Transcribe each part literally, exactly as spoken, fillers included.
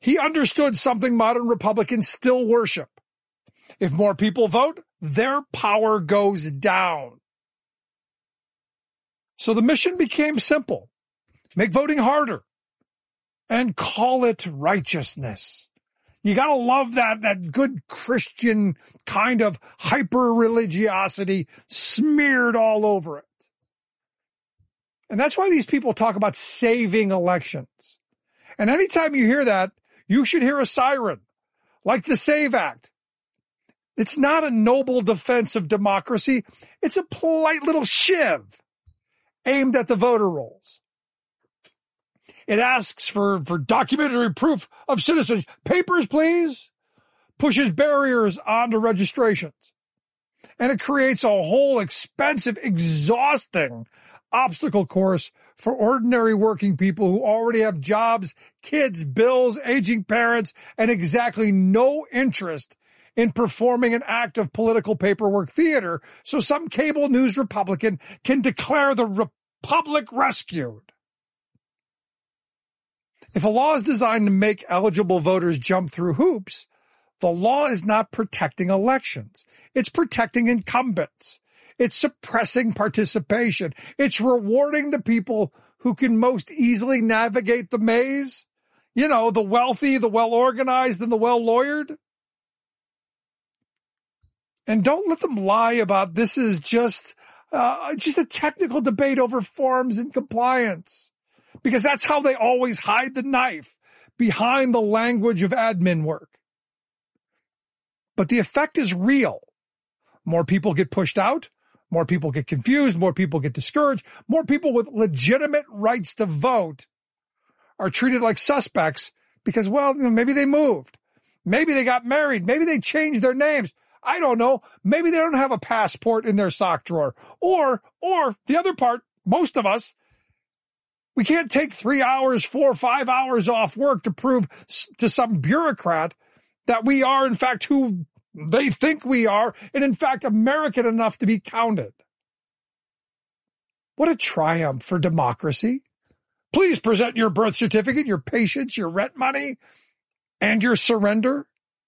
He understood something modern Republicans still worship. If more people vote, their power goes down. So the mission became simple. Make voting harder and call it righteousness. You got to love that, that good Christian kind of hyper-religiosity smeared all over it. And that's why these people talk about saving elections. And anytime you hear that, you should hear a siren, like the SAVE Act. It's not a noble defense of democracy. It's a polite little shiv aimed at the voter rolls. It asks for, for documentary proof of citizenship. Papers, please. Pushes barriers onto registrations. And it creates a whole expensive, exhausting obstacle course for ordinary working people who already have jobs, kids, bills, aging parents, and exactly no interest in performing an act of political paperwork theater so some cable news Republican can declare the Republic rescued. If a law is designed to make eligible voters jump through hoops, the law is not protecting elections. It's protecting incumbents. It's suppressing participation. It's rewarding the people who can most easily navigate the maze. You know, the wealthy, the well-organized, and the well-lawyered. And don't let them lie about this is just, uh, just a technical debate over forms and compliance. Because that's how they always hide the knife, behind the language of admin work. But the effect is real. More people get pushed out. More people get confused. More people get discouraged. More people with legitimate rights to vote are treated like suspects because, well, you know, maybe they moved. Maybe they got married. Maybe they changed their names. I don't know. Maybe they don't have a passport in their sock drawer. Or, or the other part, most of us, we can't take three hours, four, five hours off work to prove to some bureaucrat that we are, in fact, who they think we are, and in fact, American enough to be counted. What a triumph for democracy. Please present your birth certificate, your patience, your rent money, and your surrender.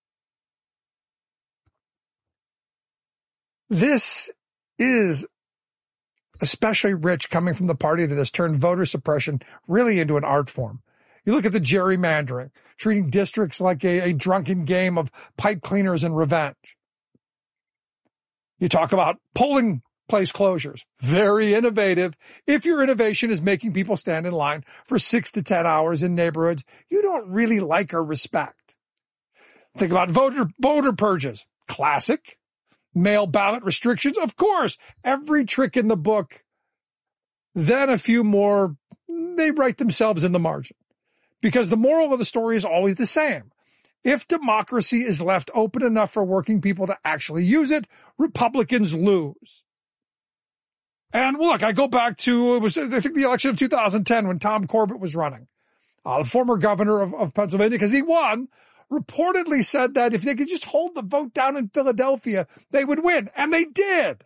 This is especially rich coming from the party that has turned voter suppression really into an art form. You look at the gerrymandering, treating districts like a, a drunken game of pipe cleaners and revenge. You talk about polling place closures. Very innovative. If your innovation is making people stand in line for six to ten hours in neighborhoods you don't really like or respect. Think about voter, voter purges. Classic. Mail ballot restrictions. Of course, every trick in the book. Then a few more, they write themselves in the margin. Because the moral of the story is always the same. If democracy is left open enough for working people to actually use it, Republicans lose. And look, I go back to, it was, I think, the election of two thousand ten when Tom Corbett was running, uh, the former governor of, of Pennsylvania, because he won, reportedly said that if they could just hold the vote down in Philadelphia, they would win. And they did.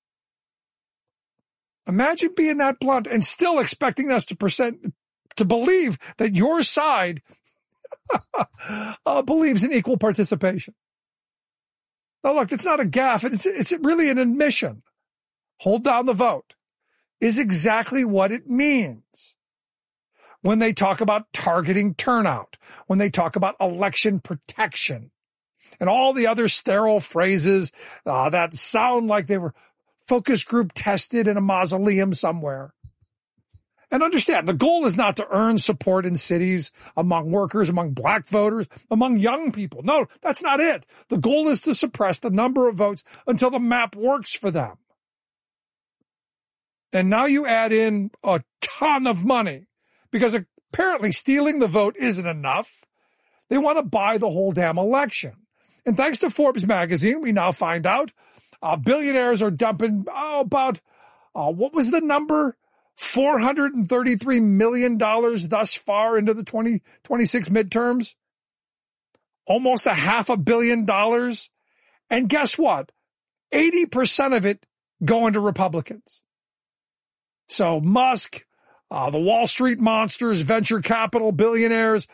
Imagine being that blunt and still expecting us to present, to believe that your side uh, believes in equal participation. Now, look, it's not a gaffe. It's, it's really an admission. Hold down the vote is exactly what it means. When they talk about targeting turnout, when they talk about election protection, and all the other sterile phrases uh, that sound like they were focus group tested in a mausoleum somewhere. And understand, the goal is not to earn support in cities, among workers, among black voters, among young people. No, that's not it. The goal is to suppress the number of votes until the map works for them. And now you add in a ton of money. Because apparently stealing the vote isn't enough. They want to buy the whole damn election. And thanks to Forbes magazine, we now find out uh, billionaires are dumping oh, about, uh, what was the number? four hundred thirty-three million dollars thus far into the twenty twenty-six midterms. Almost a half a billion dollars. And guess what? eighty percent of it going to Republicans. So Musk, Uh, the Wall Street monsters, venture capital billionaires,